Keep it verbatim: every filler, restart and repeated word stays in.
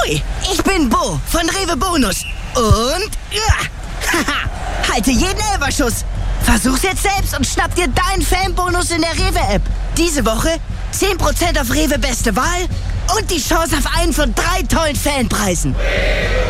Hui, ich bin Bo von Rewe Bonus. Und ja, haha, halte jeden Elferschuss. Versuch's jetzt selbst und schnapp dir deinen Fanbonus in der Rewe-App. Diese Woche zehn Prozent auf Rewe Beste Wahl und die Chance auf einen von drei tollen Fanpreisen.